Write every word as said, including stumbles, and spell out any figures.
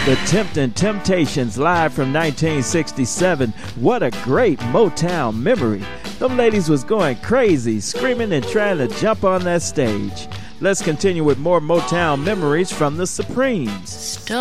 The Temptin' Temptations live from nineteen sixty-seven. What a great Motown memory. Them ladies was going crazy, screaming and trying to jump on that stage. Let's continue with more Motown memories from the Supremes.